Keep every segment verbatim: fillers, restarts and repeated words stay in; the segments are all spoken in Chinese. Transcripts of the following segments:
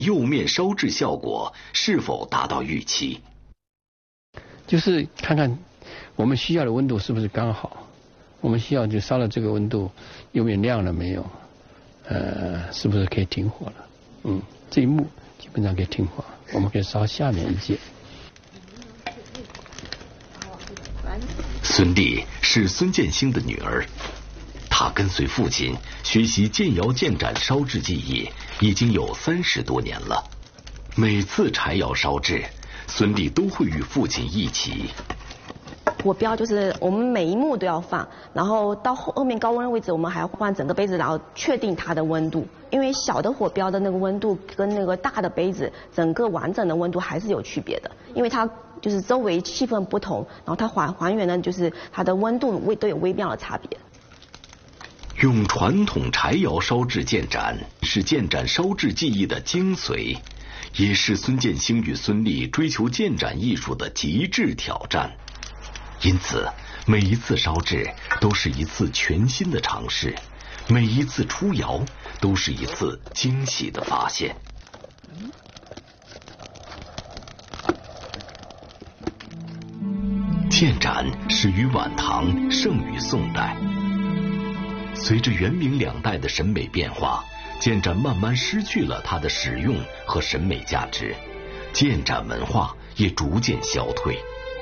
釉面烧制效果是否达到预期。 就是看看我们需要的温度是不是刚好，我们需要就烧了这个温度，釉面亮了没有，呃，是不是可以停火了？嗯，这一幕基本上可以停火，我们可以烧下面一阶。 孙俪是孙建兴的女儿，她跟随父亲学习建窑建盏烧制技艺已经有三十多年了。每次柴窑烧制，孙俪都会与父亲一起。 火标就是我们每一幕都要放，然后到后后面高温位置，我们还要换整个杯子，然后确定它的温度。因为小的火标的那个温度跟那个大的杯子整个完整的温度还是有区别的，因为它就是周围气氛不同，然后它还还原的就是它的温度微都有微妙的差别。 用传统柴窑烧制建盏是建盏烧制技艺的精髓，也是孙建兴与孙俪追求建盏艺术的极致挑战。因此，每一次烧制都是一次全新的尝试，每一次出窑都是一次惊喜的发现。建盏始于晚唐，盛于宋代。随着元明两代的审美变化，建盏慢慢失去了它的实用和审美价值，建盏文化也逐渐消退。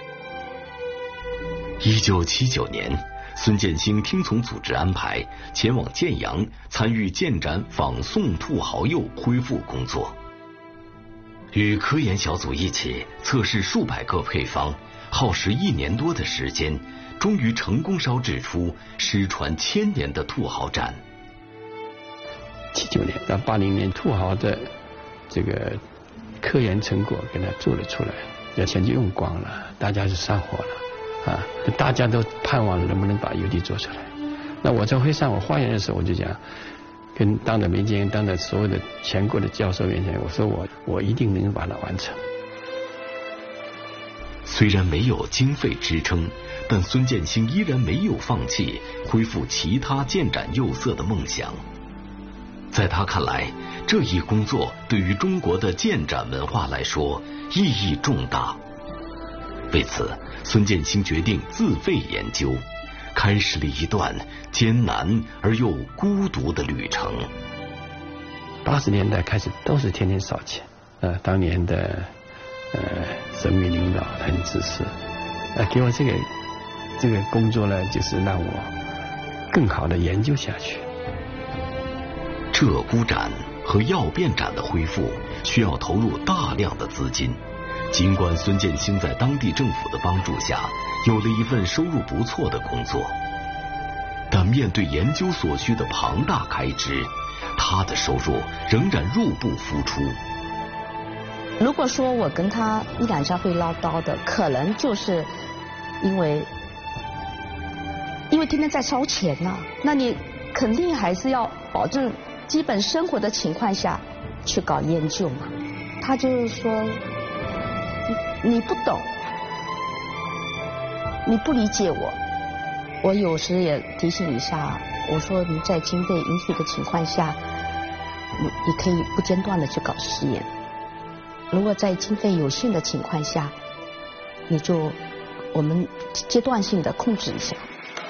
一九七九年，孙建兴听从组织安排，前往建阳参与建盏仿宋兔毫釉恢复工作。与科研小组一起测试数百个配方，耗时一年多的时间，终于成功烧制出失传千年的兔毫盏。 七九年到八零年，兔毫的这个科研成果给它做了出来，那钱就用光了，大家就上火了。啊，大家都盼望能不能把油滴做出来。那我在会上我发言的时候，我就讲，跟当着梅建当着所有的全国的教授面前，我说我我一定能把它完成。 虽然没有经费支撑，但孙建兴依然没有放弃恢复其他建盏釉色的梦想。在他看来，这一工作对于中国的建盏文化来说意义重大。为此，孙建兴决定自费研究，开始了一段艰难而又孤独的旅程。 八十年代开始都是天天烧钱，呃，当年的呃省委领导很支持，呃，给我这个这个工作呢，就是让我更好的研究下去。 鹧鸪盏和曜变盏的恢复需要投入大量的资金。尽管孙建兴在当地政府的帮助下有了一份收入不错的工作，但面对研究所需的庞大开支，他的收入仍然入不敷出。 如果说我跟他一两下会唠叨的，可能就是因为因为天天在烧钱呐、啊，那你肯定还是要保证基本生活的情况下去搞研究嘛。他就是说你不懂，你不理解我，我有时也提醒一下，我说你在经费允许的情况下，你你可以不间断的去搞实验。如果在经费有限的情况下，你就我们阶段性的控制一下。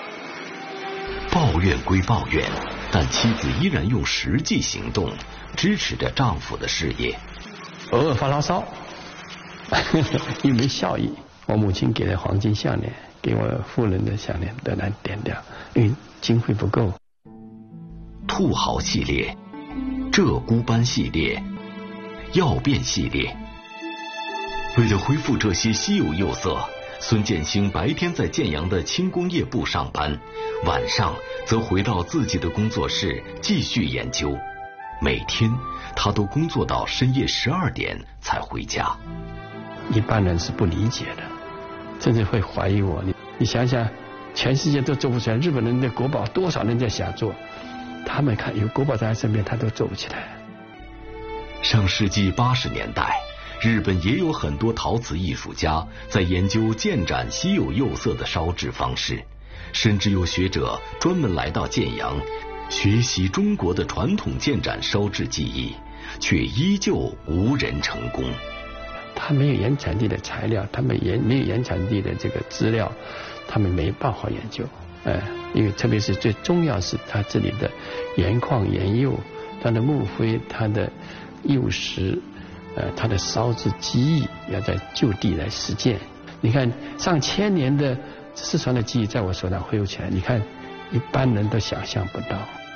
抱怨归抱怨，但妻子依然用实际行动支持着丈夫的事业。 偶尔发牢骚又没效益，我母亲给了黄金项链，给我夫人的项链都来点掉，因为经费不够。 兔毫系列、鹧鸪斑系列、曜变系列，为了恢复这些稀有釉色，孙建兴白天在建阳的轻工业部上班，晚上则回到自己的工作室继续研究。每天他都工作到深夜十二点才回家。 一般人是不理解的，甚至会怀疑我。你你想想，全世界都做不出来，日本人的国宝多少人在想做，他们看有国宝在他身边，他都做不起来。 上世纪八十年代，日本也有很多陶瓷艺术家在研究建盏稀有釉色的烧制方式，甚至有学者专门来到建阳，学习中国的传统建盏烧制技艺， 却依旧无人成功。 他没有原产地的材料，他们原没有原产地的这个资料，他们没办法研究。呃，因为特别是最重要是它这里的原矿、原釉、它的木灰、它的釉石，呃，它的烧制技艺要在就地来实践。你看上千年的失传的技艺在我手上恢复起来，你看一般人都想象不到。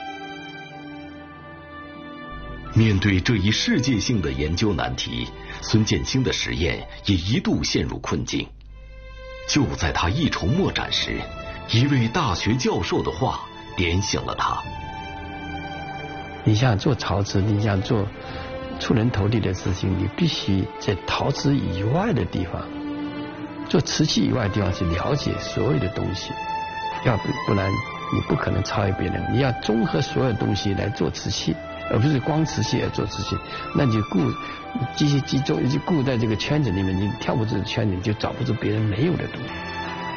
面对这一世界性的研究难题，孙建兴的实验也一度陷入困境。就在他一筹莫展时，一位大学教授的话点醒了他。 你想做陶瓷，你想做出人头地的事情，你必须在陶瓷以外的地方，做瓷器以外的地方去了解所有的东西，要不不然你不可能超越别人。你要综合所有东西来做瓷器，而不是光瓷器而做瓷器，那你就固机械集中就固在这个圈子里面，你跳不出圈子，你就找不出别人没有的东西。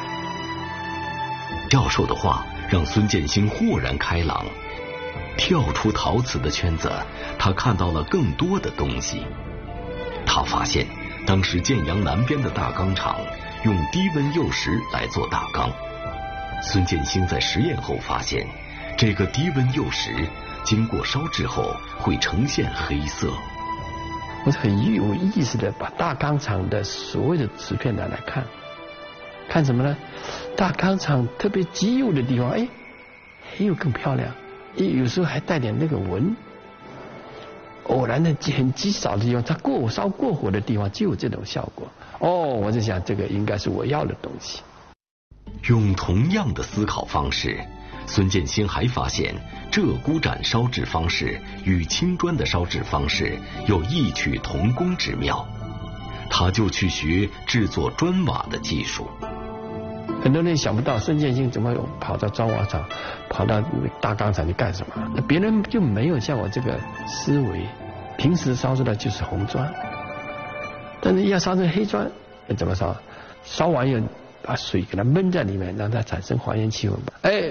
教授的话让孙建兴豁然开朗，跳出陶瓷的圈子，他看到了更多的东西。他发现当时建阳南边的大钢厂用低温釉石来做大钢。孙建兴在实验后发现，这个低温釉石经过烧制后会呈现黑色。 我是很有意识的把大钢厂的所有的瓷片拿来看，看什么呢？大钢厂特别极釉的地方，哎，黑釉更漂亮，有时候还带点那个纹。偶然的很极少的地方，它过烧过火的地方就有这种效果。哦，我就想这个应该是我要的东西。 用同样的思考方式，孙建兴还发现鹧鸪盏烧制方式与青砖的烧制方式有异曲同工之妙，他就去学制作砖瓦的技术。 很多人想不到孙建兴怎么跑到砖瓦厂，跑到大钢厂去干什么？那别人就没有像我这个思维，平时烧出来就是红砖，但是要烧成黑砖，怎么烧？烧完以后把水给它闷在里面，让它产生还原气氛。哎。